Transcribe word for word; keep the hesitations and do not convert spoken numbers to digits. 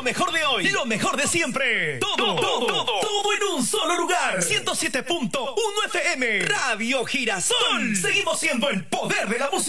mejor de hoy, lo mejor de siempre. Todo, todo, todo, todo en un solo lugar. ciento siete punto uno F M, Radio Girasol. Seguimos siendo el poder de la música.